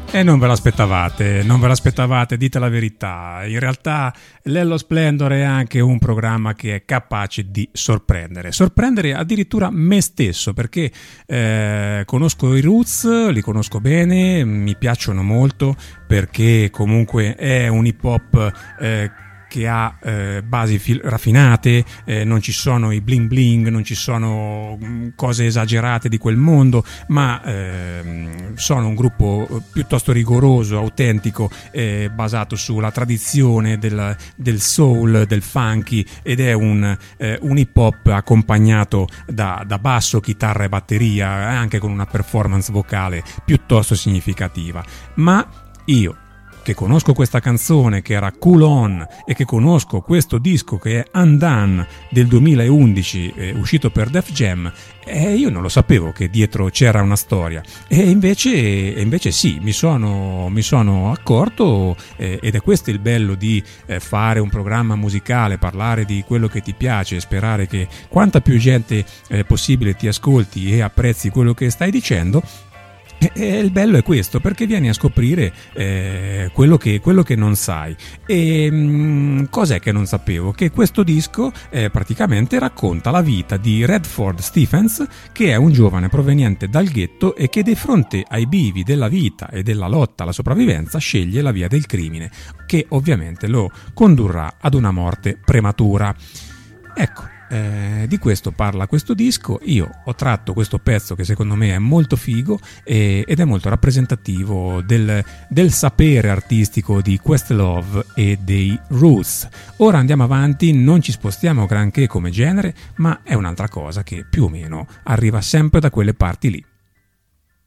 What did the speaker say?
E non ve l'aspettavate, dite la verità. In realtà Lello Splendor è anche un programma che è capace di sorprendere addirittura me stesso, perché conosco i Roots, li conosco bene, mi piacciono molto, perché comunque è un hip hop che ha basi raffinate, non ci sono i bling bling, non ci sono cose esagerate di quel mondo, ma sono un gruppo piuttosto rigoroso, autentico, basato sulla tradizione del soul, del funky, ed è un hip hop accompagnato da basso, chitarra e batteria, anche con una performance vocale piuttosto significativa. Ma io, che conosco questa canzone che era Cool On e che conosco questo disco che è Undone del 2011, uscito per Def Jam, io non lo sapevo che dietro c'era una storia, e invece sì, mi sono accorto, ed è questo il bello di fare un programma musicale, parlare di quello che ti piace e sperare che quanta più gente possibile ti ascolti e apprezzi quello che stai dicendo. E il bello è questo, perché vieni a scoprire quello che non sai. E cos'è che non sapevo? Che questo disco praticamente racconta la vita di Redford Stephens, che è un giovane proveniente dal ghetto e che di fronte ai bivi della vita e della lotta alla sopravvivenza sceglie la via del crimine, che ovviamente lo condurrà ad una morte prematura. Ecco. Di questo parla questo disco. Io ho tratto questo pezzo che secondo me è molto figo ed è molto rappresentativo del sapere artistico di Questlove e dei Roots. Ora andiamo avanti, non ci spostiamo granché come genere, ma è un'altra cosa che più o meno arriva sempre da quelle parti lì.